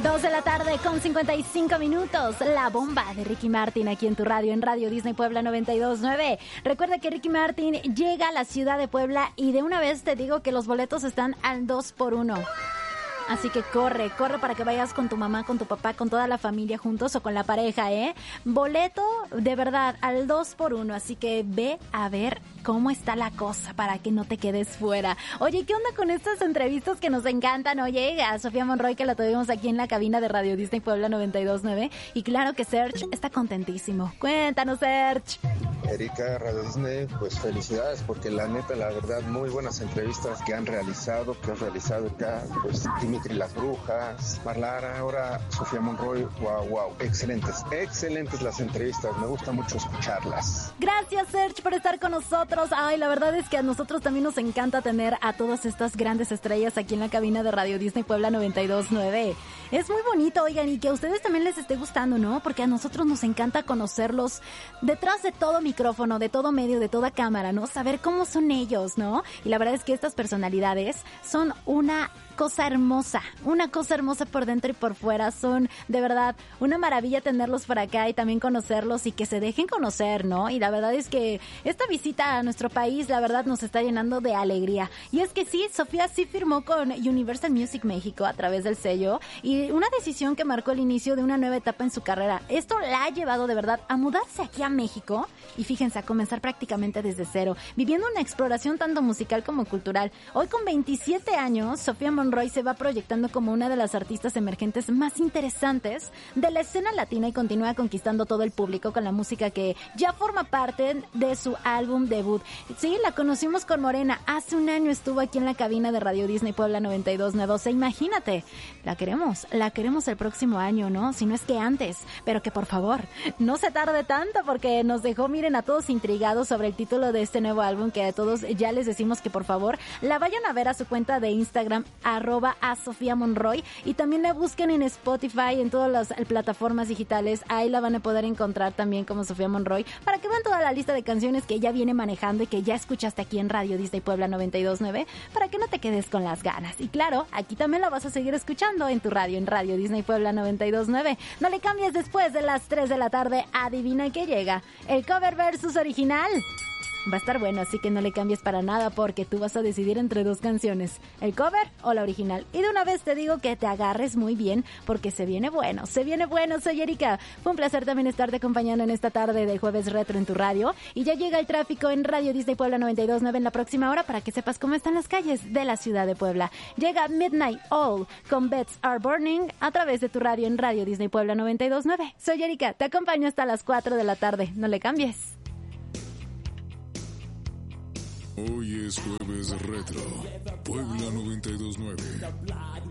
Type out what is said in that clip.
2 de la tarde con 55 minutos. La bomba de Ricky Martin aquí en tu radio, en Radio Disney Puebla 92.9. Recuerda que Ricky Martin llega a la ciudad de Puebla y de una vez te digo que los boletos están al 2x1. Así que corre para que vayas con tu mamá, con tu papá, con toda la familia juntos o con la pareja, ¿eh? Boleto de verdad al 2x1, así que ve a ver cómo está la cosa para que no te quedes fuera. Oye, ¿qué onda con estas entrevistas que nos encantan? Oye, a Sofía Monroy, que la tuvimos aquí en la cabina de Radio Disney Puebla 92.9, y claro que Serge está contentísimo. Cuéntanos, Serge. Erika, Radio Disney, pues felicidades, porque la neta, la verdad, muy buenas entrevistas que has realizado acá, pues Dimitri Las Brujas, Marlara, ahora Sofía Monroy, wow, excelentes las entrevistas, me gusta mucho escucharlas. Gracias, Serge, por estar con nosotros. Ay, la verdad es que a nosotros también nos encanta tener a todas estas grandes estrellas aquí en la cabina de Radio Disney Puebla 92.9. Es muy bonito, oigan, y que a ustedes también les esté gustando, ¿no? Porque a nosotros nos encanta conocerlos detrás de todo micrófono, de todo medio, de toda cámara, ¿no? Saber cómo son ellos, ¿no? Y la verdad es que estas personalidades son una cosa hermosa por dentro y por fuera. Son de verdad una maravilla tenerlos por acá y también conocerlos y que se dejen conocer, ¿no? Y la verdad es que esta visita a nuestro país, la verdad, nos está llenando de alegría. Y es que sí, Sofía sí firmó con Universal Music México a través del sello, y una decisión que marcó el inicio de una nueva etapa en su carrera. Esto la ha llevado de verdad a mudarse aquí a México y fíjense, a comenzar prácticamente desde cero, viviendo una exploración tanto musical como cultural. Hoy, con 27 años, Sofía Monroy se va proyectando como una de las artistas emergentes más interesantes de la escena latina y continúa conquistando todo el público con la música que ya forma parte de su álbum debut. Sí, la conocimos con Morena. Hace un año estuvo aquí en la cabina de Radio Disney Puebla 92.9. O sea, imagínate, la queremos el próximo año, ¿no? Si no es que antes, pero que por favor no se tarde tanto, porque nos dejó, miren, a todos intrigados sobre el título de este nuevo álbum, que a todos ya les decimos que por favor la vayan a ver a su cuenta de Instagram, @a Sofía Monroy, y también la busquen en Spotify, en todas las plataformas digitales. Ahí la van a poder encontrar también como Sofía Monroy, para que vean toda la lista de canciones que ella viene manejando y que ya escuchaste aquí en Radio Disney Puebla 92.9, para que no te quedes con las ganas. Y claro, aquí también la vas a seguir escuchando en tu radio, en Radio Disney Puebla 92.9. No le cambies. Después de las 3 de la tarde, adivina qué llega. El cover versus original. Va a estar bueno, así que no le cambies para nada, porque tú vas a decidir entre dos canciones, el cover o la original. Y de una vez te digo que te agarres muy bien, porque se viene bueno. Soy Erika. Fue un placer también estarte acompañando en esta tarde de Jueves Retro en tu radio. Y ya llega el tráfico en Radio Disney Puebla 92.9 en la próxima hora, para que sepas cómo están las calles de la ciudad de Puebla. Llega Midnight All con Beds Are Burning a través de tu radio en Radio Disney Puebla 92.9. Soy Erika, te acompaño hasta las 4 de la tarde. No le cambies. Hoy es Jueves Retro, Puebla 92.9.